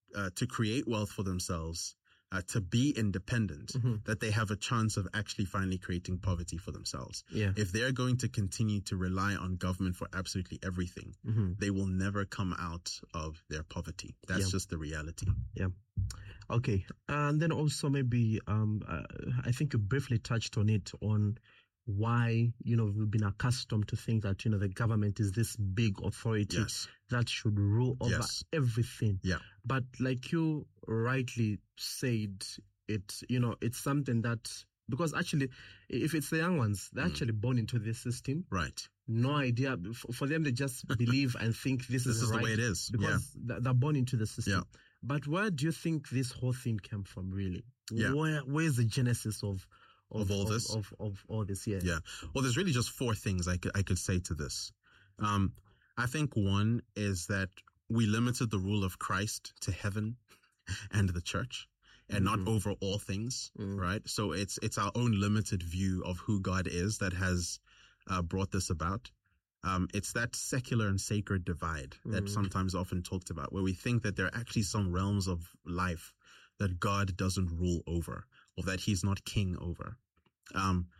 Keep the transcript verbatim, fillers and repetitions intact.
uh, to create wealth for themselves, uh, to be independent, mm-hmm. that they have a chance of actually finally creating poverty for themselves. Yeah. If they're going to continue to rely on government for absolutely everything, mm-hmm. they will never come out of their poverty. That's yeah. just the reality. Yeah. Okay. And then also maybe, um, uh, I think you briefly touched on it, on why, you know, we've been accustomed to think that, you know, the government is this big authority yes. that should rule over yes. everything. Yeah. But like you rightly said, it, you know, it's something that, because actually, if it's the young ones, they're mm. actually born into this system. Right. No idea. For them, they just believe and think this, this is, is right the way it is. Because yeah. they're born into the system. Yeah. But where do you think this whole thing came from, really? Yeah. Where, where's the genesis of, Of, of all of, this, of, of all this, yeah. Yeah. Well, there's really just four things I could, I could say to this. Um, I think one is that we limited the rule of Christ to heaven and the church, and mm-hmm. not over all things, mm. right? So it's, it's our own limited view of who God is that has, uh, brought this about. Um, it's that secular and sacred divide that mm. sometimes often talked about, where we think that there are actually some realms of life that God doesn't rule over, or that he's not king over. Um,